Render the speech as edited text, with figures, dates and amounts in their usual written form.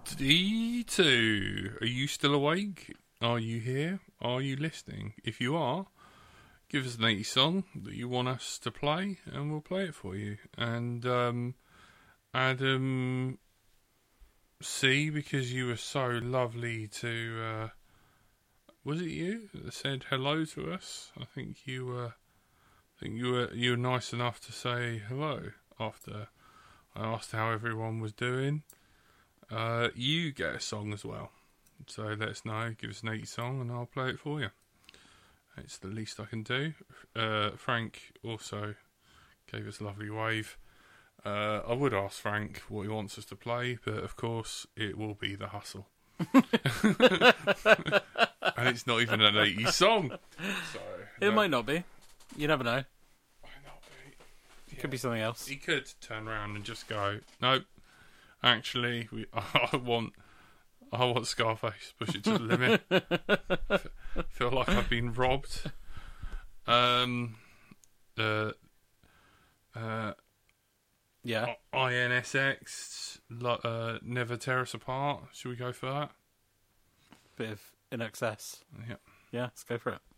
D2. Are you still awake? Are you here? Are you listening? If you are, give us an 80s song that you want us to play, and we'll play it for you. And Adam C, because you were so lovely to... was it you that said hello to us? I think you were nice enough to say hello after I asked how everyone was doing. You get a song as well, so let us know. Give us an 80 song and I'll play it for you. It's the least I can do. Frank also gave us a lovely wave. I would ask Frank what he wants us to play, but of course it will be The Hustle. And it's not even an 80s song. So, it might not be. You never know. Might not be. It could be something else. He could turn around and just go, nope. Actually, I want Scarface. Push it to the limit. Feel like I've been robbed. Yeah. INSX. Never Tear Us Apart. Should we go for that? Bit of In Excess. Yeah. Yeah, let's go for it.